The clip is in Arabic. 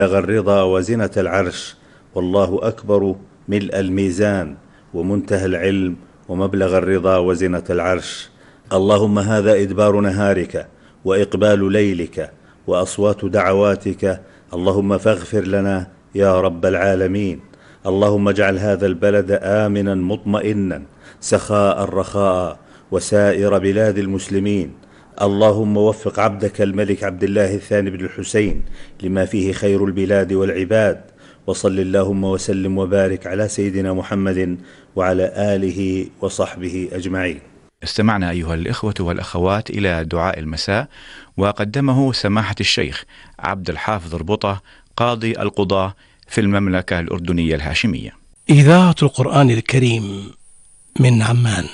بلغ الرضا وزنة العرش، والله أكبر ملء الميزان، ومنتهى العلم، ومبلغ الرضا وزنة العرش. اللهم هذا إدبار نهارك وإقبال ليلك وأصوات دعواتك، اللهم فاغفر لنا يا رب العالمين. اللهم اجعل هذا البلد آمنا مطمئنا سخاء رخاء، وسائر بلاد المسلمين. اللهم وفق عبدك الملك عبد الله الثاني بن الحسين لما فيه خير البلاد والعباد. وصل اللهم وسلم وبارك على سيدنا محمد وعلى آله وصحبه أجمعين. استمعنا أيها الإخوة والأخوات إلى دعاء المساء، وقدمه سماحة الشيخ عبد الحافظ ربطة، قاضي القضاة في المملكة الأردنية الهاشمية. إذاعة القرآن الكريم من عمان.